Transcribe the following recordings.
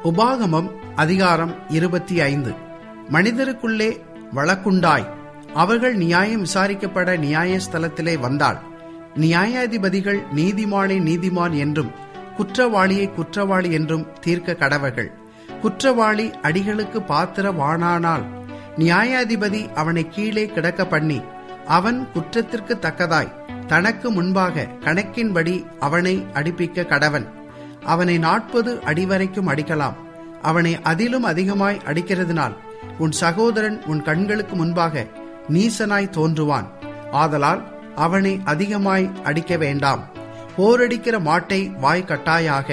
உபாகமம் அதிகாரம் 25. மனிதருக்குள்ளே வழக்குண்டாய் அவர்கள் நியாயம் விசாரிக்கப்பட நியாயஸ்தலத்திலே வந்தாள். நியாயாதிபதிகள் நீதிமானை நீதிமான் என்றும் குற்றவாளியை குற்றவாளி என்றும் தீர்க்க கடவர்கள். குற்றவாளி அடிகளுக்கு பாத்திரவானானால் நியாயாதிபதி அவனை கீழே கிடக்க பண்ணி அவன் குற்றத்திற்கு தக்கதாய் தனக்கு முன்பாக கணக்கின்படி அவனை அடிப்பிக்க கடவன். அவனை 40 அடி வரைக்கும் அடிக்கலாம். அவனை அதிலும் அதிகமாய் அடிக்கிறதுனால் உன் சகோதரன் உன் கண்களுக்கு முன்பாக நீசனாய் தோன்றுவான். ஆதலால் அவனை அதிகமாய் அடிக்க வேண்டாம். போரடிக்கிற மாட்டை வாய் கட்டாயாக.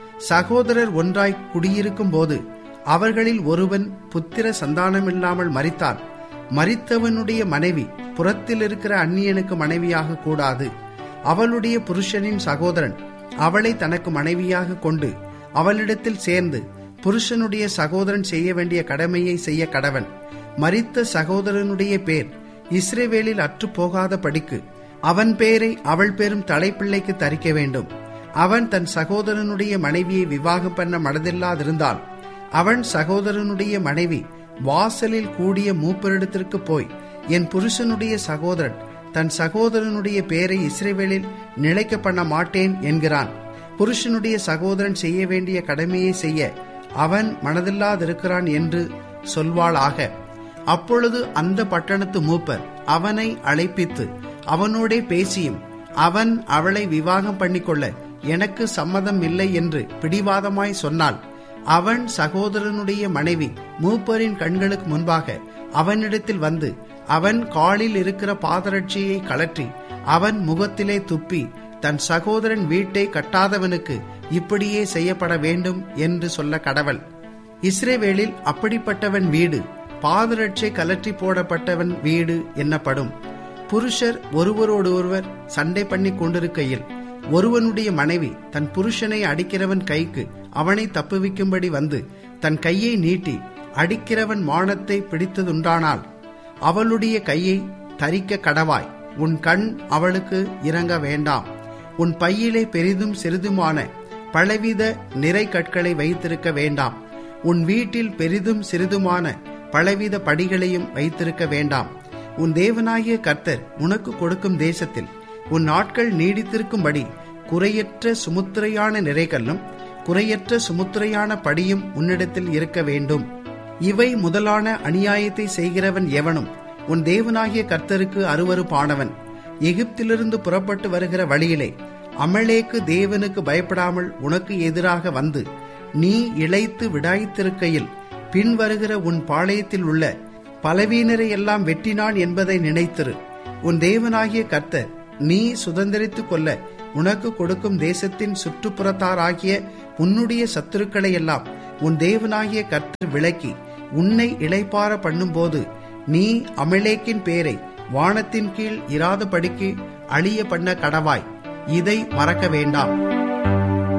சகோதரர் ஒன்றாய் குடியிருக்கும் போது அவர்களில் ஒருவன் புத்திர சந்தானமில்லாமல் மரித்தான். மரித்தவனுடைய மனைவி புறத்தில் இருக்கிற அந்நியனுக்கு மனைவியாக கூடாது. அவளுடைய புருஷனின் சகோதரன் அவளை தனக்கு மனைவியாக கொண்டு அவளிடத்தில் சேர்ந்து புருஷனுடைய சகோதரன் செய்ய வேண்டிய கடமையை செய்ய கடவன். மரித்த சகோதரனுடைய பேர் இஸ்ரவேலில் அற்று போகாத படிக்கு அவன் பேரை அவள் பேரும் தலைப்பிள்ளைக்கு தரிக்க வேண்டும். அவன் தன் சகோதரனுடைய மனைவியை விவாகம் பண்ண மனதில்லாதிருந்தால் அவன் சகோதரனுடைய மனைவி வாசலில் கூடிய மூப்பரிடத்திற்கு போய், என் புருஷனுடைய சகோதரன் தன் சகோதரனுடைய பேரை இஸ்ரவேலில் நிலைக்க பண்ண மாட்டேன் என்கிறான். புருஷனுடைய சகோதரன் செய்ய வேண்டிய கடமையை செய்ய அவன் மனதில்லாதிருக்கிறான் என்று சொல்வாளாக. அப்பொழுது அந்த பட்டணத்து மூப்பர் அவனை அழைப்பித்து அவனோடே பேசியும் அவன் அவளை விவாகம் பண்ணிக்கொள்ள எனக்கு சம்மதம் இல்லை என்று பிடிவாதமாய் சொன்னாள். அவன் சகோதரனுடைய மனைவி மூப்பரின் கண்களுக்கு முன்பாக அவனிடத்தில் வந்து அவன் காலில் இருக்கிற பாதரட்சியை கழற்றி அவன் முகத்திலே துப்பி, தன் சகோதரன் வீட்டை கட்டாதவனுக்கு இப்படியே செய்யப்பட வேண்டும் என்று சொல்ல கடவள். இஸ்ரவேலில் அப்படிப்பட்டவன் வீடு பாதரட்சை கலற்றி போடப்பட்டவன் வீடு என்னப்படும். புருஷர் ஒருவரோடு ஒருவர் சண்டை பண்ணி கொண்டிருக்கையில் ஒருவனுடைய மனைவி தன் புருஷனை அடிக்கிறவன் கைக்கு அவனை தப்புவிக்கும்படி வந்து தன் கையை நீட்டி அடிக்கிறவன் மானத்தை பிடித்ததுண்டானால் அவளுடைய கையை தரிக்க கடவாய். உன் கண் அவளுக்கு இறங்க வேண்டாம். உன் பையிலே பெரிதும் சிறிதுமான பலவித நிறை கற்களை வைத்திருக்க வேண்டாம். உன் வீட்டில் பெரிதும் சிறிதுமான பலவித படிகளையும் வைத்திருக்க வேண்டாம். உன் தேவனாகிய கர்த்தர் உனக்கு கொடுக்கும் தேசத்தில் உன் நாட்கள் நீடித்திருக்கும்படி குறையற்ற சுமுத்திரையான நிறைகல்லும் குறையற்ற சுமுத்திரையான படியும் உன்னிடத்தில் இருக்க வேண்டும். இவை முதலான அநியாயத்தை செய்கிறவன் எவனும் உன் தேவனாகிய கர்த்தருக்கு அருவருப்பானவன். எகிப்திலிருந்து புறப்பட்டு வருகிற வழியிலே அமலேக்கு தேவனுக்கு பயப்படாமல் உனக்கு எதிராக வந்து நீ இளைத்து விடாய்த்திருக்கையில் பின் வருகிற உன் பாளையத்தில் உள்ள பலவீனரை எல்லாம் வெட்டினான் என்பதை நினைத்திரு. உன் தேவனாகிய கர்த்தர் நீ சுதந்திரித்துக் கொள்ள உனக்கு கொடுக்கும் தேசத்தின் சுற்றுப்புறத்தாராகிய உன்னுடைய சத்துருக்களை எல்லாம் உன் தேவனாகிய கர்த்தர் விலக்கி உன்னை இளைப்பார பண்ணும்போது நீ அமலேக்கின் பேரை வானத்தின் கீழ் இராதபடிக்கு அழிய பண்ண கடவாய். இதை மறக்க வேண்டாம்.